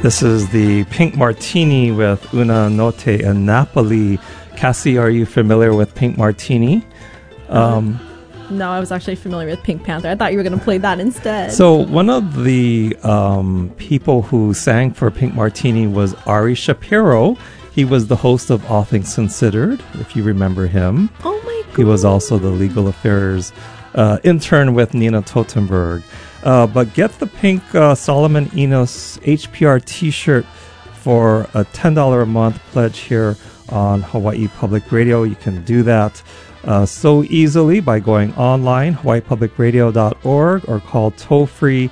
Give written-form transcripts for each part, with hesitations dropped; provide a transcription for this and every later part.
This is the Pink Martini with Una Notte and Napoli. Cassie, are you familiar with Pink Martini? No, I was actually familiar with Pink Panther. I thought you were going to play that instead. So one of the people who sang for Pink Martini was Ari Shapiro. He was the host of All Things Considered, if you remember him. Oh my God. He was also the legal affairs intern with Nina Totenberg. But get the pink Solomon Enos HPR t-shirt for a $10 a month pledge here on Hawaii Public Radio. You can do that so easily by going online, hawaiipublicradio.org, or call toll-free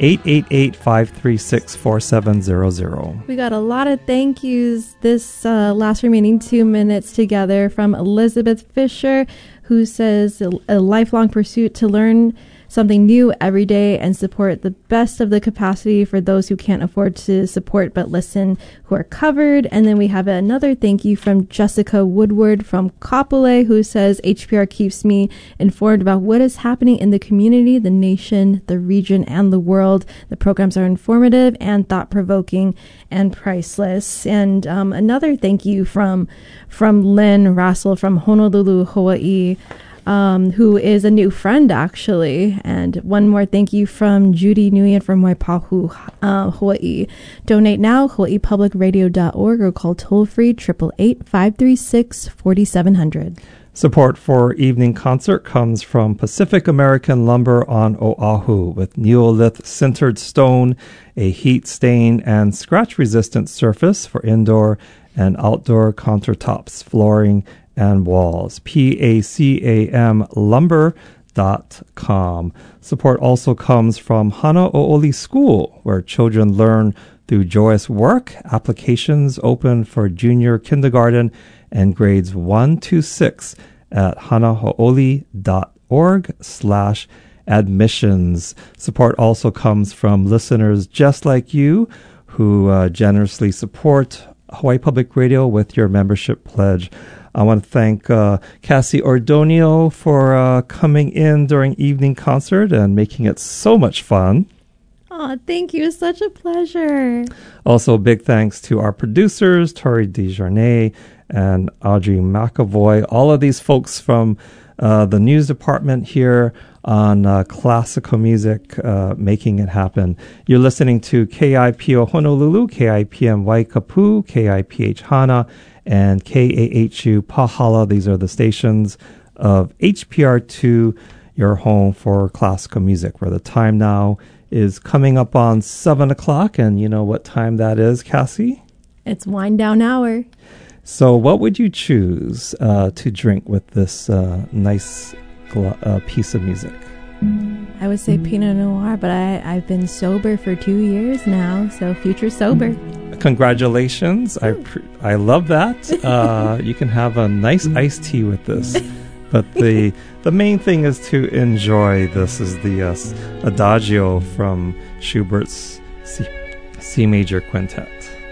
888-536-4700. We got a lot of thank yous this last remaining 2 minutes together from Elizabeth Fisher, who says a lifelong pursuit to learn something new every day and support the best of the capacity for those who can't afford to support but listen, who are covered. And then we have another thank you from Jessica Woodward from Kapolei, who says HPR keeps me informed about what is happening in the community, the nation, the region, and the world. The programs are informative and thought-provoking and priceless. And another thank you from Lynn Rassel from Honolulu, Hawaii, who is a new friend, actually. And one more thank you from Judy Nguyen from Waipahu, Hawaii. Donate now, hawaiipublicradio.org, or call toll-free 888-536-4700. Support for evening concert comes from Pacific American Lumber on Oahu, with Neolith-sintered stone, a heat, stain, and scratch-resistant surface for indoor and outdoor countertops, flooring, and walls. PACAM lumber.com. Support also comes from Hana O'oli School, where children learn through joyous work. Applications open for junior kindergarten and grades 1 to 6 at hanaho'oli.org/admissions. Support also comes from listeners just like you who generously support Hawaii Public Radio with your membership pledge. I want to thank Cassie Ordonio for coming in during evening concert and making it so much fun. Oh, thank you. It's such a pleasure. Also, big thanks to our producers, Tori DeJarnay and Audrey McAvoy, all of these folks from the news department here on classical music, making it happen. You're listening to KIPO Honolulu, KIPM Waikapu, KIPH Hana, and KAHU Pahala. These are the stations of HPR2, your home for classical music, where the time now is coming up on 7 o'clock. And you know what time that is, Cassie? It's wind down hour. So what would you choose to drink with this nice piece of music? I would say Pinot Noir, but I've been sober for 2 years now, so future sober. Congratulations. I love that. You can have a nice iced tea with this. But the main thing is to enjoy. This is the Adagio from Schubert's C major quintet.